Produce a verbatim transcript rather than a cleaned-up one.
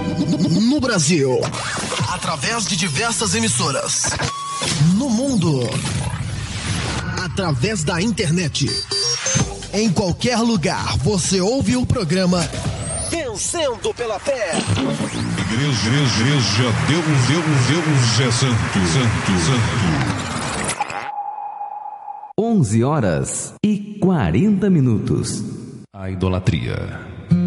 No Brasil, através de diversas emissoras. No mundo, através da internet. Em qualquer lugar, você ouve o programa Vencendo pela Fé. Igreja, igreja, igreja, Deus, Deus, Deus é santo, santo, santo. onze horas e quarenta minutos. A idolatria.